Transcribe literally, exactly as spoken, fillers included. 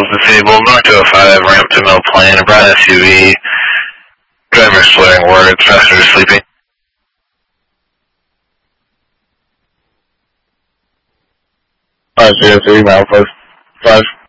vehicles disabled. North two oh five, ramp to Mill Plain, a brown S U V. Driver slurring words, passenger sleeping. five zero three, mile post five.